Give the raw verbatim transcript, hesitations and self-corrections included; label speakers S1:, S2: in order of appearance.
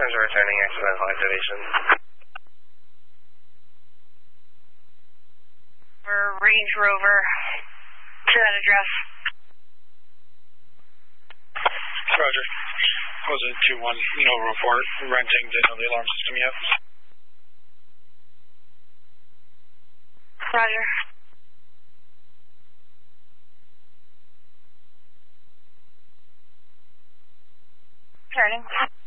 S1: Passenger returning accidental activation.
S2: For Range Rover to that address.
S3: Roger. Was it two one, no report, renting, didn't know the alarm system yet?
S2: Roger. Turning.